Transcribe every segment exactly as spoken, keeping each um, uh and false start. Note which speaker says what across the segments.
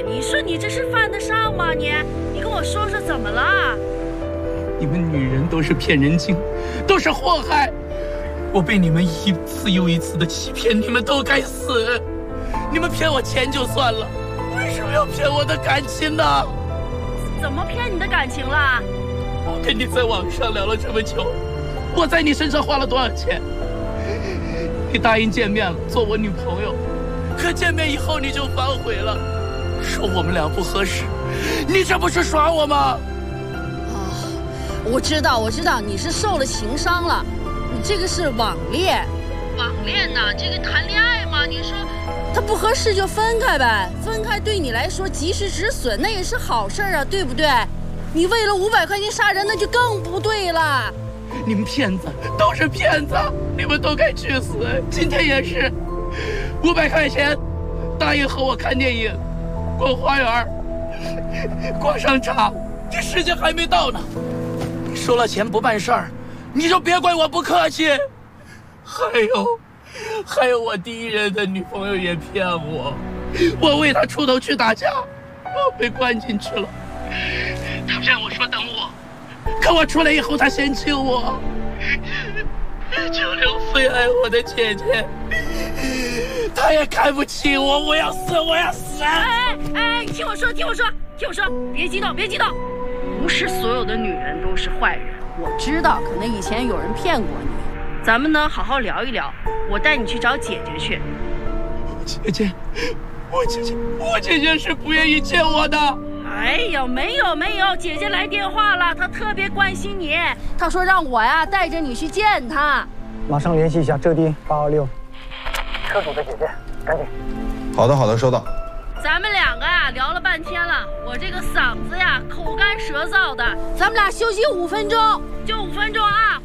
Speaker 1: 你说你这是犯得上吗？你你跟我说说怎么了？
Speaker 2: 你们女人都是骗人精，都是祸害。我被你们一次又一次的欺骗，你们都该死。你们骗我钱就算了，为什么要骗我的感情呢？
Speaker 1: 怎么骗你的感情了？
Speaker 2: 我跟你在网上聊了这么久，我在你身上花了多少钱？你答应见面了，做我女朋友，可见面以后你就反悔了，说我们俩不合适，你这不是耍我吗？
Speaker 3: 哦，我知道，我知道，你是受了情伤了，你这个是网恋，网恋呢，这个谈恋爱嘛，你说他不合适就分开呗，分开对你来说及时止损，那也是好事啊，对不对？你为了五百块钱杀人，那就更不对了。
Speaker 2: 你们骗子都是骗子，你们都该去死！今天也是，五百块钱，答应和我看电影，逛花园，逛商场，这时间还没到呢。你收了钱不办事儿，你就别怪我不客气。还有，还有我第一任的女朋友也骗我，我为她出头去打架，我被关进去了。她骗我说等我。可我出来以后，他嫌弃我，就连最爱我的姐姐，他也看不起我。我要死，我要死！
Speaker 1: 哎哎，听我说，听我说，听我说，别激动，别激动。不是所有的女人都是坏人，我知道，可能以前有人骗过你。咱们呢，好好聊一聊。我带你去找姐姐去。
Speaker 2: 姐姐，我姐姐，我姐姐是不愿意见我的。
Speaker 1: 哎呀，没有没有，姐姐来电话了，她特别关心你，她说让我呀带着你去见她。
Speaker 4: 马上联系一下浙地八二六车主的姐姐，赶紧。
Speaker 5: 好的好的，收到。
Speaker 1: 咱们两个呀聊了半天了，我这个嗓子呀口干舌燥的，咱们俩休息五分钟，就五分钟啊。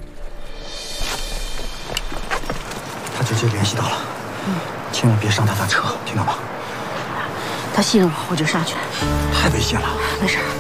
Speaker 4: 他姐姐联系到了，嗯，千万别上他的车，听到吗？
Speaker 3: 他信了我，我就上去。
Speaker 4: 太危险了。
Speaker 3: 没事。